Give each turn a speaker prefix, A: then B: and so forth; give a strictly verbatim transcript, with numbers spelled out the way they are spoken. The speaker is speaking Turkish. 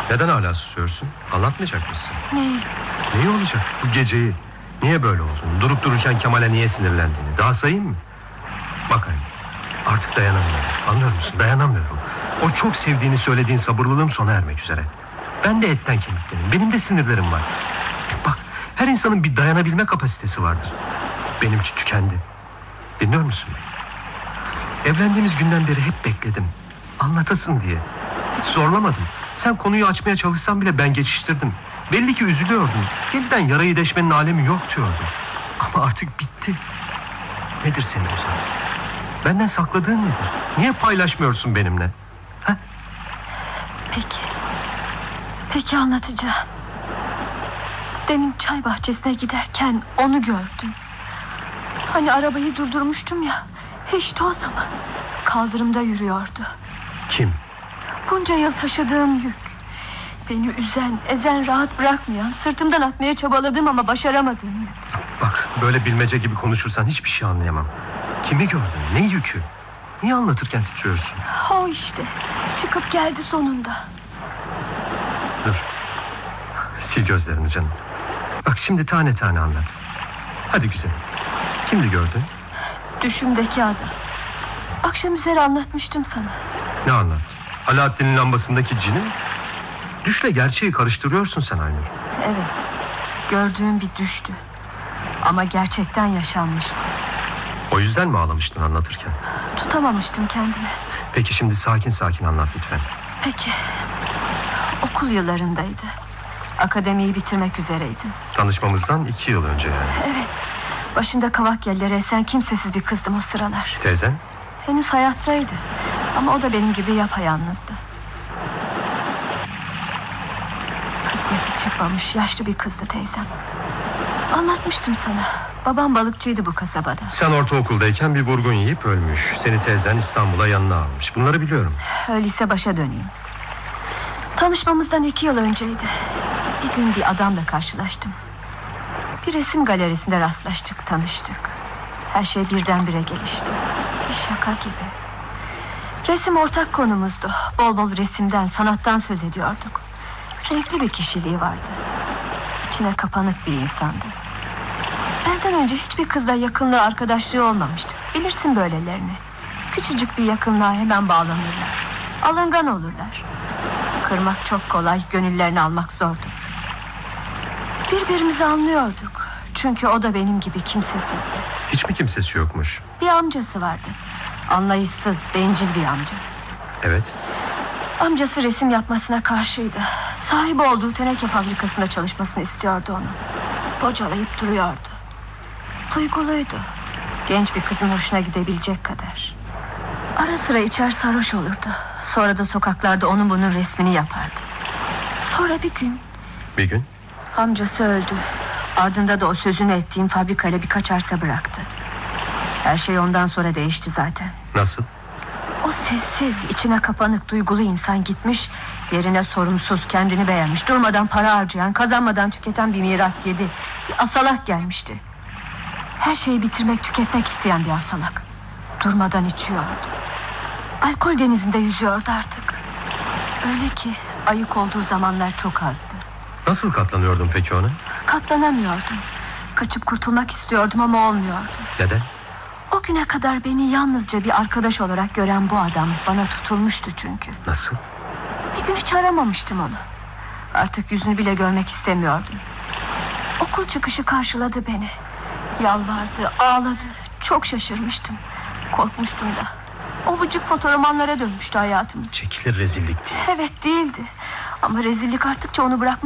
A: Neden hala susuyorsun? Anlatmayacak mısın?
B: Neyi?
A: Neyi olacak bu geceyi? Niye böyle oldun? Durup dururken Kemal'e niye sinirlendiğini. Daha sayayım mı? Bak Aynur, artık dayanamıyorum. Anlıyor musun? Dayanamıyorum. O çok sevdiğini söylediğin sabırlılığım sona ermek üzere. Ben de etten kemiktenim. Benim de sinirlerim var. Bak, her insanın bir dayanabilme kapasitesi vardır. Benimki tükendi. Dinliyor musun? Evlendiğimiz günden beri hep bekledim. Anlatasın diye. Hiç zorlamadım. Sen konuyu açmaya çalışsan bile ben geçiştirdim. Belli ki üzülüyordun. Yeniden yarayı deşmenin alemi yok diyordun. Ama artık bitti. Nedir senin Uzan? Benden sakladığın nedir? Niye paylaşmıyorsun benimle? Ha?
B: Peki. Peki, anlatacağım. Demin çay bahçesine giderken onu gördüm. Hani arabayı durdurmuştum ya. İşte o zaman kaldırımda yürüyordu.
A: Kim?
B: Bunca yıl taşıdığım yük, beni üzen, ezen, rahat bırakmayan, sırtımdan atmaya çabaladığım ama başaramadığım yük.
A: Bak, böyle bilmece gibi konuşursan hiçbir şey anlayamam. Kimi gördün? Ne yükü? Niye anlatırken titriyorsun?
B: O işte, çıkıp geldi sonunda.
A: Dur, sil gözlerini canım. Bak, şimdi tane tane anlat. Hadi güzelim. Kimdi gördün?
B: Düşümdeki adam. Akşam üzeri anlatmıştım sana.
A: Ne anlattın? Alaaddin'in lambasındaki cini mi? Düşle gerçeği karıştırıyorsun sen Aynur.
B: Evet, gördüğüm bir düştü. Ama gerçekten yaşanmıştı.
A: O yüzden mi ağlamıştın anlatırken?
B: Tutamamıştım kendimi.
A: Peki şimdi sakin sakin anlat lütfen.
B: Peki. Okul yıllarındaydı. Akademiyi bitirmek üzereydim.
A: Tanışmamızdan iki yıl önce yani.
B: Evet. Başında kavak yelleri esen kimsesiz bir kızdım o sıralar.
A: Teyzen?
B: Henüz hayattaydı. Ama o da benim gibi yapayalnızdı. Kısmeti çıkmamış yaşlı bir kızdı teyzem. Anlatmıştım sana. Babam balıkçıydı bu kasabada.
A: Sen ortaokuldayken bir vurgun yiyip ölmüş. Seni teyzen İstanbul'a yanına almış. Bunları biliyorum.
B: Öyleyse başa döneyim. Tanışmamızdan iki yıl önceydi. Bir gün bir adamla karşılaştım. Bir resim galerisinde rastlaştık, tanıştık. Her şey birdenbire gelişti. Bir şaka gibi. Resim ortak konumuzdu. Bol bol resimden, sanattan söz ediyorduk. Renkli bir kişiliği vardı. İçine kapanık bir insandı. Benden önce hiçbir kızla yakınlığı, arkadaşlığı olmamıştı. Bilirsin böylelerini. Küçücük bir yakınlığa hemen bağlanırlar. Alıngan olurlar. Kırmak çok kolay, gönüllerini almak zordur. Birbirimizi anlıyorduk. Çünkü o da benim gibi kimsesizdi.
A: Hiç mi kimsesi yokmuş?
B: Bir amcası vardı. Anlayışsız, bencil bir amca.
A: Evet.
B: Amcası resim yapmasına karşıydı. Sahibi olduğu teneke fabrikasında çalışmasını istiyordu onu. Bocalayıp duruyordu. Duyguluydu. Genç bir kızın hoşuna gidebilecek kadar. Ara sıra içer sarhoş olurdu. Sonra da sokaklarda onun bunun resmini yapardı. Sonra bir gün...
A: Bir gün?
B: Amcası öldü. Ardında da o sözünü ettiğim fabrikayla birkaç arsa bıraktı. Her şey ondan sonra değişti zaten.
A: Nasıl?
B: O sessiz, içine kapanık, duygulu insan gitmiş. Yerine sorumsuz, kendini beğenmiş, durmadan para harcayan, kazanmadan tüketen bir miras yedi. Bir asalak gelmişti. Her şeyi bitirmek, tüketmek isteyen bir asalak. Durmadan içiyordu. Alkol denizinde yüzüyordu artık. Öyle ki ayık olduğu zamanlar çok azdı.
A: Nasıl katlanıyordun peki ona?
B: Katlanamıyordum. Kaçıp kurtulmak istiyordum ama olmuyordu.
A: Neden?
B: O güne kadar beni yalnızca bir arkadaş olarak gören bu adam bana tutulmuştu çünkü.
A: Nasıl?
B: Bir gün hiç aramamıştım onu. Artık yüzünü bile görmek istemiyordum. Okul çıkışı karşıladı beni. Yalvardı, ağladı. Çok şaşırmıştım. Korkmuştum da. O vıcık fotoğramanlara dönmüştü hayatımız.
A: Çekilir rezillik değil.
B: Evet, değildi. Ama rezillik arttıkça onu bırakmak